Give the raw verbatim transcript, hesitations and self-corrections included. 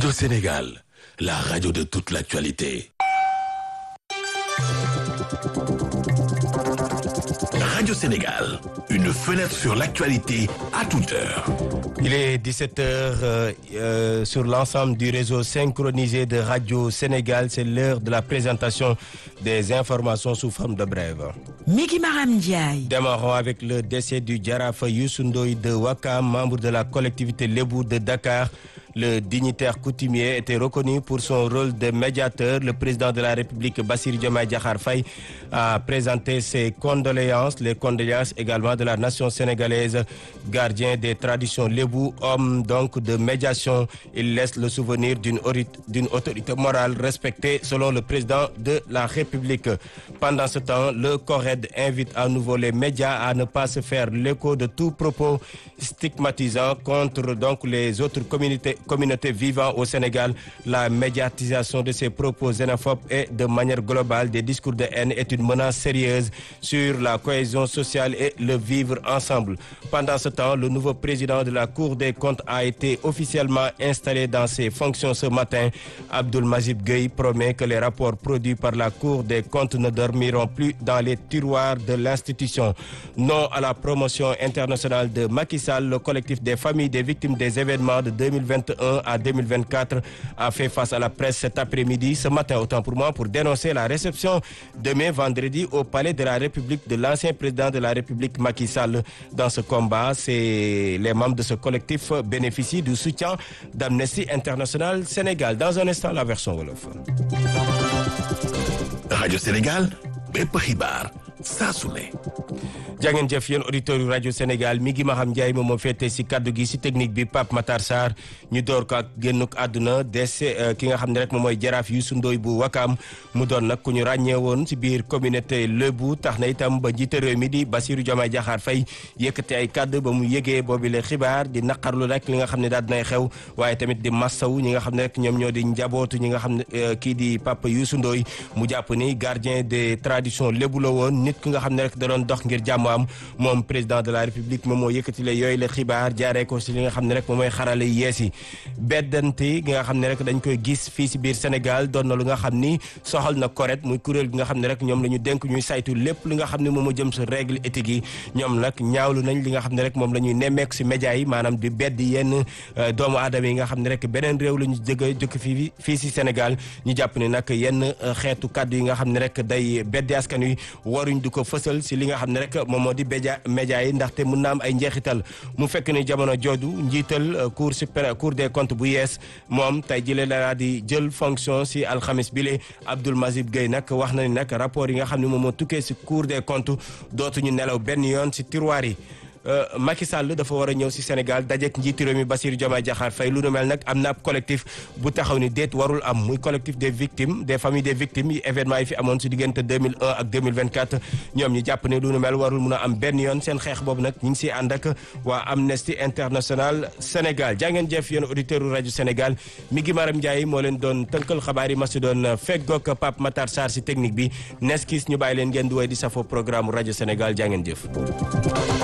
Radio Sénégal, la radio de toute l'actualité. Radio Sénégal, une fenêtre sur l'actualité à toute heure. Il est dix-sept heures euh, euh, sur l'ensemble du réseau synchronisé de Radio Sénégal. C'est l'heure de la présentation des informations sous forme de brève. Migui Maram Ndiaye. Démarrons avec le décès du Jaraaf Youssou Ndoye de Ouakam, membre de la collectivité Lébou de Dakar. Le dignitaire coutumier était reconnu pour son rôle de médiateur. Le président de la République, Bassirou Diomaye Diakhar Faye, a présenté ses condoléances, les condoléances également de la nation sénégalaise, gardien des traditions lébou, homme donc de médiation. Il laisse le souvenir d'une d'une autorité morale respectée selon le président de la République. Pendant ce temps, le CORED invite à nouveau les médias à ne pas se faire l'écho de tout propos stigmatisant contre donc les autres communautés communauté vivant au Sénégal. La médiatisation de ces propos xénophobes et de manière globale des discours de haine est une menace sérieuse sur la cohésion sociale et le vivre ensemble. Pendant ce temps, le nouveau président de la Cour des comptes a été officiellement installé dans ses fonctions ce matin. Abdoul Mazib Gueye promet que les rapports produits par la Cour des comptes ne dormiront plus dans les tiroirs de l'institution. Non à la promotion internationale de Macky Sall, le collectif des familles des victimes des événements de deux mille vingt et un à deux mille vingt-quatre a fait face à la presse cet après-midi, ce matin autant pour moi, pour dénoncer la réception demain vendredi au Palais de la République de l'ancien président de la République Macky Sall. Dans ce combat, c'est les membres de ce collectif bénéficient du soutien d'Amnesty International Sénégal. Dans un instant, la version wolof. Radio Sénégal, bépp xibaar saa su ne. jàngeen jëf yéen auditeurs yu rajo Sénégal Migui Maram Ndiaye moom moo féete si kaddu gi si technique bi Pape Matar Sarr ñu door ko ak génnuk àdduna dese ki nga xam ne rek moom mooy jaraaf Youssou Ndoye bu Wakam mu doon nag ku ñu ràññee woon si biir communauté Lébou tax na itam ba njiite réew mi di Bassirou Diomaye Diakhar Faye yëkkati ay kaddu ba mu yëgee boobi le xibaar di naqarlu rek li nga xam ne daal dinay xew waaye tamit di massaw ñi nga xam ne rek ñoom ñoo di njabootu ñi nga xam ne kii di Papa Youssou Ndoye mu jàpp ni gardien des traditions Lébou la woon nit ki nga xam ne rek da doon dox ngir jàmm am moom président de la république moom moo yëkkati la yooyu la xibaar jaaree ko si li nga xam ne rek moom mooy xarale yees yi beddante gi nga xam ne rek dañ koy gis fii si biir Sénégal doon na lu nga xam ni soxal na CORED muy kuréel gi nga xam ne rek ñoom la ñu dénk ñuy saytu lépp li nga xam ne moom moo jëm sa règle éthique yi ñoom nag ñaawlu nañ li nga xam ne rek moom la ñuy nemmeeku si média yi maanaam di bedd yenn doomu aadama yi nga xam ne rek beneen réew la ñu jëge jëkk fii fii si Sénégal ñu jàpp ne nag yenn xeetu kaddu yi nga xam ne rek day beddi askan wi waruñ di ko fësal si li nga xam ne rek moom moo di média média yi ndaxte mun na am ay njeexital mu fekk ni jamono jooju njiital cour supérieur cour des comptes bu yees moom tey jëlee la di jël fonction si alxamis bile Abdoul Mazib Gueye nag wax na ni nag rapport yi nga xam ne moom moo tukkee si cour des comptes dootuñu nelaw benn yoon si tiroir yi. Macky Sall dafa war a ñëw si Sénégal dajeek njiitu réew mi Bassirou Diomaye Diakhar Faye lu nu mel nag am na ab collectif bu taxaw ni déet warul am muy collectif des victimes des familles des victimes yi événement yi fi amoon si diggante deux mille un ak deux mille vingt-quatre ñoom ñu jàpp ne lu nu mel warul mun a am benn yoon seen xeex boobu nag ñu ngi siy ànd ak waa Amnesty International Sénégal jàngeen jëf yéen auditeurs u rajo Sénégal Migui Maram Ndiaye moo leen doon tënkal xabaar yi ma si doon feggoog Pape Matar Sarr si technique bi neskis ñu bàyyi leen ngeen di woy di safo programme rajo Sénégal jàngeen jëf